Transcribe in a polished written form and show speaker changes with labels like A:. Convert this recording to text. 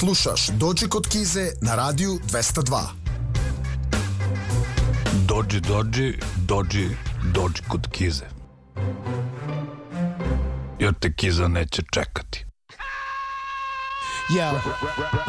A: Slušaš Dođi kod Kize na radiju 202.
B: Dođi kod Kize. Jer te Kiza neće čekati.
C: Yeah.